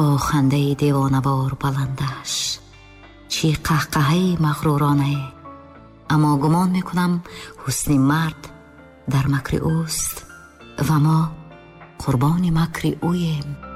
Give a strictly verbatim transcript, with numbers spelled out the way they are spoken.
با خنده دیوانه‌وار بلندش، چی قهقهه مغرورانه. اما گمان میکنم حسن مرد در مکر اوست و ما قربان مکر اویم.